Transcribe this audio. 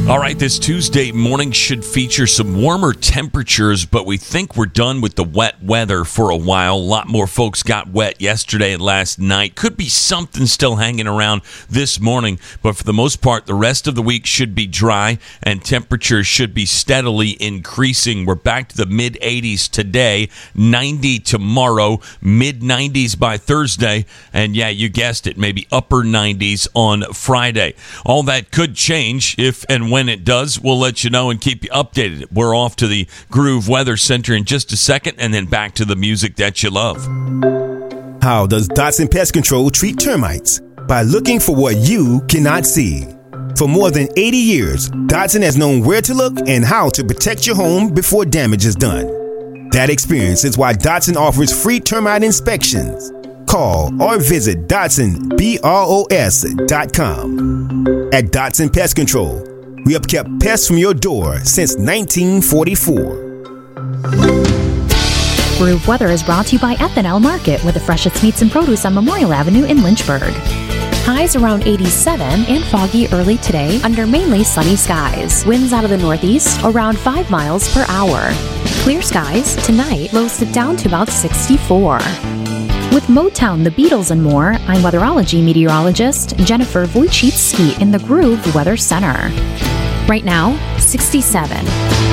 All right, this Tuesday morning should feature some warmer temperatures, but we think we're done with the wet weather for a while. A lot more folks got wet yesterday and last night. Could be something still hanging around this morning, but for the most part, the rest of the week should be dry and temperatures should be steadily increasing. We're back to the mid-80s today, 90 tomorrow, mid-90s by Thursday, and yeah, you guessed it, maybe upper 90s on Friday. All that could change if and when it does. We'll let you know and keep you updated. We're off to the Groove Weather Center in just a second, and then back to the music that you love. How does Dotson Pest Control treat termites? By looking for what you cannot see. For more than 80 years, Dotson has known where to look and how to protect your home before damage is done. That experience is why Dotson offers free termite inspections. Call or visit DotsonBROS.com. At Dotson Pest Control, we have kept pests from your door since 1944. Groove Weather is brought to you by Ethanol Market with the freshest meats and produce on Memorial Avenue in Lynchburg. Highs around 87 and foggy early today under mainly sunny skies. Winds out of the northeast around 5 miles per hour. Clear skies tonight, lows dip down to about 64. With Motown, the Beatles, and more, I'm weatherology meteorologist Jennifer Wojcicki in the Groove Weather Center. Right now, 67.